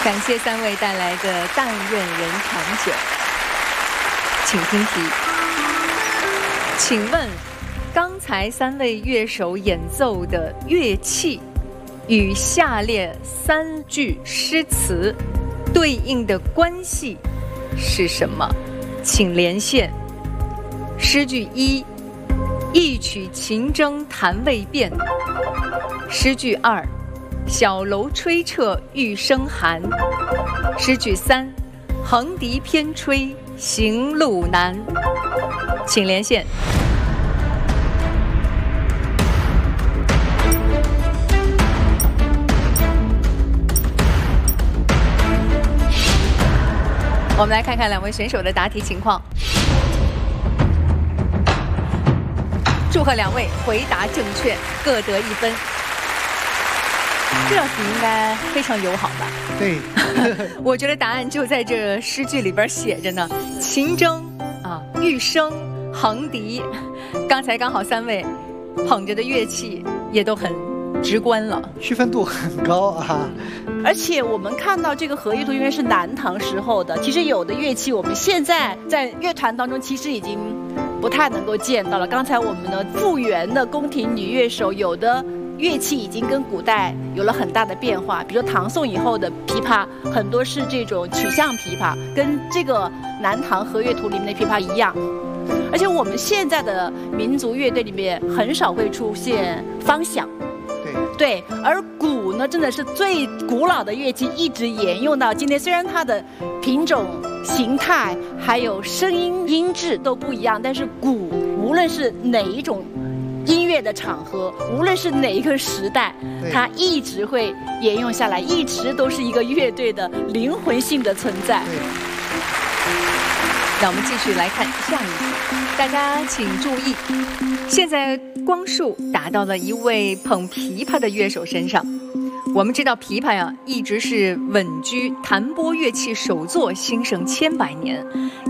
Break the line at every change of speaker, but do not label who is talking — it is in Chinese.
感谢3位带来的但愿人长久。请听题，请问刚才3位乐手演奏的乐器与下列3句诗词对应的关系是什么？请连线。诗句1：一曲情筝弹未变。诗句2：小楼吹彻玉笙寒。诗句3：横笛偏吹行路难。请连线。我们来看看2位选手的答题情况。祝贺2位回答正确，各得1分。这道题应该非常友好吧？
对，
我觉得答案就在这诗句里边写着呢。琴筝啊，玉笙，横笛，刚才刚好3位捧着的乐器也都很直观了，
区分度很高啊。
而且我们看到这个荷叶图，因为是南唐时候的，其实有的乐器我们现在在乐团当中其实已经不太能够见到了。刚才我们的复原的宫廷女乐手，有的乐器已经跟古代有了很大的变化，比如说唐宋以后的琵琶，很多是这种曲项琵琶，跟这个南唐荷叶图里面的琵琶一样。而且我们现在的民族乐队里面很少会出现方响。对，而鼓呢，真的是最古老的乐器，一直沿用到今天。虽然它的品种、形态还有声音音质都不一样，但是鼓无论是哪一种音乐的场合，无论是哪一个时代，它一直会沿用下来，一直都是一个乐队的灵魂性的存在。
那我们继续来看下一题，大家请注意，现在光束打到了一位捧琵琶的乐手身上。我们知道琵琶呀，一直是稳居弹拨乐器首座，兴盛千百年。